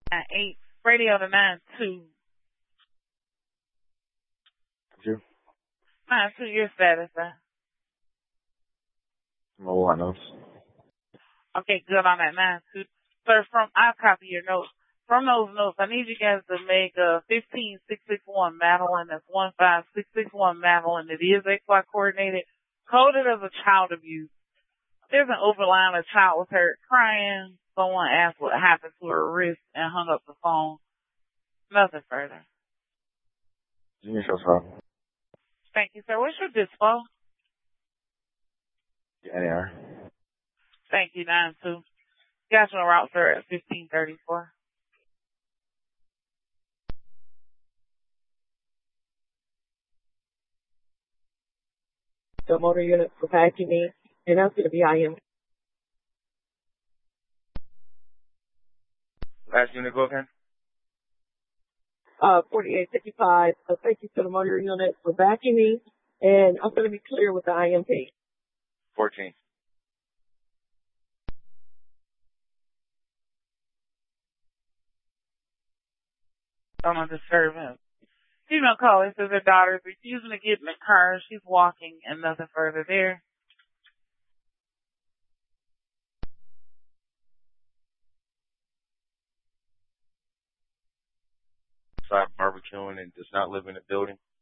8, radio to 9-2. You? 9-2, your status, sir. No one else. Okay, good on that 9-2. Sir, I'll copy your notes. From those notes, I need you guys to make 15661 Madeline. That's 15661 Madeline. It is XY coordinated, coded as a child abuse. There's an overline. A child was heard crying. Someone asked what happened to her wrist and hung up the phone. Nothing further. Thank you, sir. What's your dispo? Yeah. Thank you, 9-2. Got you on route, sir, at 1534. The motor unit for vacuuming, and that's going to be IM. Last unit, go again. 4855. Thank you to the motor unit for vacuuming, and I'm going to be clear with the IMP. 14. Don't disturb him. Female caller says her daughter is refusing to get in the car. She's walking and nothing further there. Stop barbecuing and does not live in the building.